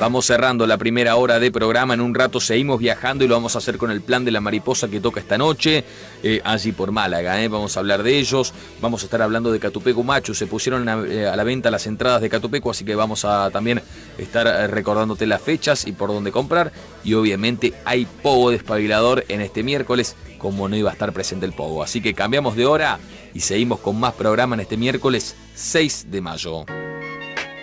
Vamos cerrando la primera hora de programa. En un rato seguimos viajando y lo vamos a hacer con el Plan de la Mariposa que toca esta noche, allí por Málaga. Vamos a hablar de ellos. Vamos a estar hablando de Catupecu Machu. Se pusieron a la venta las entradas de Catupecu, así que vamos a también estar recordándote las fechas y por dónde comprar. Y obviamente hay Pogo Despabilador en este miércoles, como no iba a estar presente el Pogo. Así que cambiamos de hora y seguimos con más programa en este miércoles 6 de mayo.